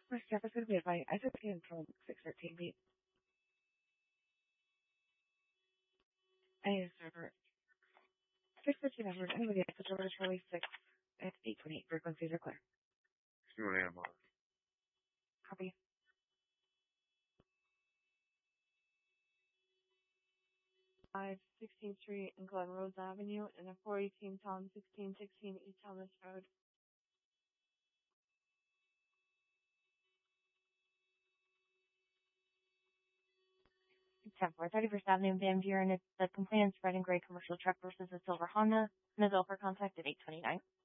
My staff is going to be advised. I took in from 613 beat. And server 615 effort. Anybody else? Switch over to Charlie 6 at 828. Frequencies are clear. Stuart AMR. Copy. 16th Street and Glen Rose Avenue, and a 418 Tom 1616 East Thomas Road. 10-4, 31st Avenue, Van Buren. It's the complainant's red and gray commercial truck versus a silver Honda. Ms. Ofer, contact at 829.